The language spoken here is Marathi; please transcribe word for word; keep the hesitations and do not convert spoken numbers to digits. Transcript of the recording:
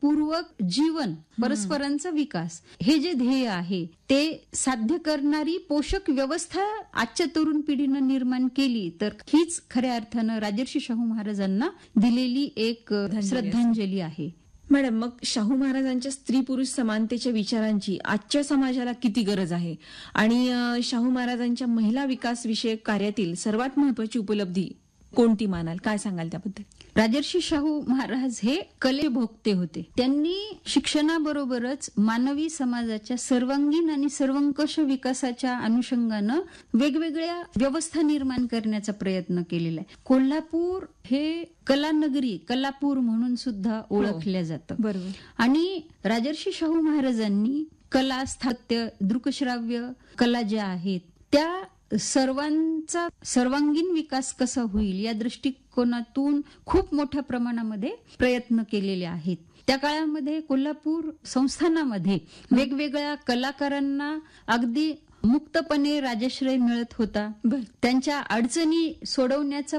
पूर्वक जीवन, परस्परांचा विकास हे जे ध्येय आहे ते साध्य करणारी पोषक व्यवस्था आजच्या तरुण पिढीनं निर्माण केली तर हीच खऱ्या अर्थानं राजर्षी शाहू महाराजांना दिलेली एक श्रद्धांजली आहे. मॅडम, मग शाहू महाराजांच्या स्त्री पुरुष समानतेच्या विचारांची आजच्या समाजाला किती गरज आहे आणि शाहू महाराजांच्या महिला विकास विषयक कार्यातील सर्वात महत्वाची उपलब्धी कोणती मानाल? काय सांगाल त्याबद्दल? राजर्षी शाहू महाराज हे कले भोगते होते. त्यांनी शिक्षणाबरोबरच मानवी समाजाच्या सर्वांगीण आणि सर्वंकष विकासाच्या अनुषंगानं वेगवेगळ्या व्यवस्था निर्माण करण्याचा प्रयत्न केलेला आहे. कोल्हापूर हे कलानगरी, कलापूर म्हणून सुद्धा ओळखल्या जातं. बरोबर. आणि राजर्षी शाहू महाराजांनी कला, स्थापत्य, दृकश्राव्य कला ज्या आहेत त्या सर्वांचा सर्वांगीण विकास कसा होईल या दृष्टिकोनातून खूप मोठ्या प्रमाणामध्ये प्रयत्न केलेले आहेत. त्या काळामध्ये कोल्हापूर संस्थानामध्ये वेगवेगळ्या कलाकारांना अगदी मुक्तपणे राजाश्रय मिळत होता. त्यांच्या अडचणी सोडवण्याचा